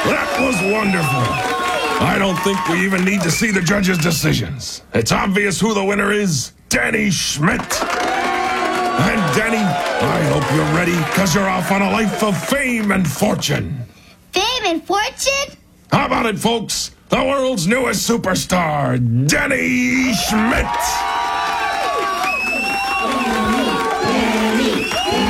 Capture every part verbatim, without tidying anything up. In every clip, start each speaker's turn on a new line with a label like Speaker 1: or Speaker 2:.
Speaker 1: That was wonderful. I don't think we even need to see the judges' decisions. It's obvious who the winner is. Danny Schmidt. And Danny, I hope you're ready, because you're off on a life of fame and fortune.
Speaker 2: Fame and fortune?
Speaker 1: How about it, folks? The world's newest superstar, Danny Schmidt.
Speaker 3: Danny,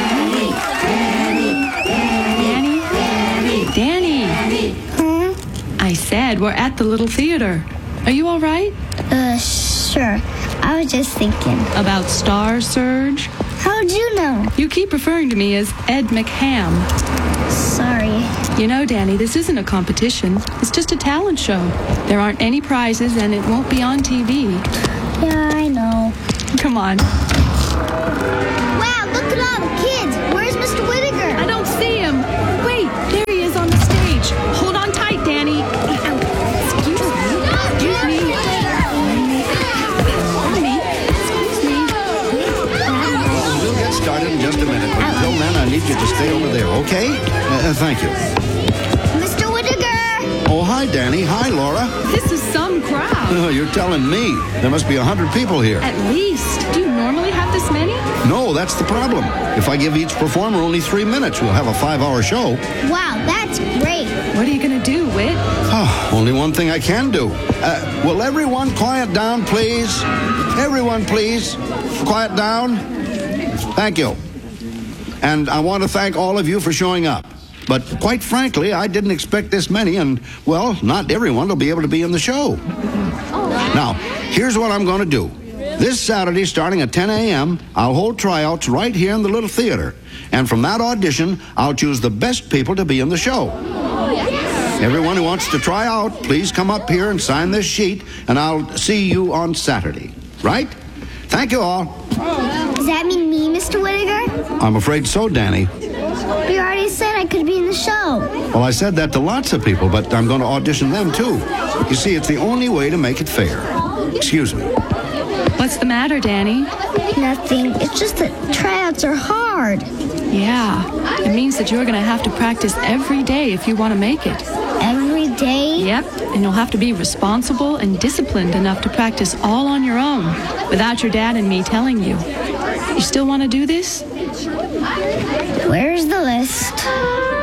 Speaker 3: Danny, Danny, Danny.
Speaker 2: Huh?
Speaker 3: I said we're at the Little Theater. Are you all right?
Speaker 2: Uh, sure. I was just thinking.
Speaker 3: About Star Surge?
Speaker 2: How'd you know?
Speaker 3: You keep referring to me as Ed McHam.
Speaker 2: Sorry.
Speaker 3: You know, Danny, this isn't a competition. It's just a talent show. There aren't any prizes, and it won't be on T V.
Speaker 2: Yeah, I know.
Speaker 3: Come on.
Speaker 2: Wow, look at all the kids. Where's Mister Whittaker?
Speaker 3: I don't see him. Wait, there he is on the stage. Hold on tight, Danny. Excuse me. Excuse me. Excuse me. Excuse me.
Speaker 4: We'll get started in just a minute. But until then, I need you to stay over there, okay? Uh, thank you.
Speaker 2: Mister Whittaker!
Speaker 4: Oh, hi, Danny. Hi, Laura.
Speaker 3: This is some crowd.
Speaker 4: Oh, you're telling me. There must be a hundred people here.
Speaker 3: At least. Do you normally have this many?
Speaker 4: No, that's the problem. If I give each performer only three minutes, we'll have a five-hour show.
Speaker 2: Wow, that's great.
Speaker 3: What are you going to do, Whit?
Speaker 4: Oh, only one thing I can do. Uh, will everyone quiet down, please? Everyone, please. Quiet down. Thank you. And I want to thank all of you for showing up. But quite frankly, I didn't expect this many, and, well, not everyone will be able to be in the show. Now, here's what I'm going to do. This Saturday, starting at ten a.m., I'll hold tryouts right here in the Little Theater. And from that audition, I'll choose the best people to be in the show. Everyone who wants to try out, please come up here and sign this sheet, and I'll see you on Saturday. Right? Thank you all.
Speaker 2: Does that mean me, Mister Whittaker?
Speaker 4: I'm afraid so, Danny.
Speaker 2: You already said I could be in the show.
Speaker 4: Well, I said that to lots of people, but I'm going to audition them, too. You see, it's the only way to make it fair. Excuse me.
Speaker 3: What's the matter, Danny?
Speaker 2: Nothing. It's just that tryouts are hard.
Speaker 3: Yeah, it means that you're going to have to practice every day if you want to make it.
Speaker 2: Every day?
Speaker 3: Yep, and you'll have to be responsible and disciplined enough to practice all on your own, without your dad and me telling you. You still want to do this?
Speaker 2: Where's the list?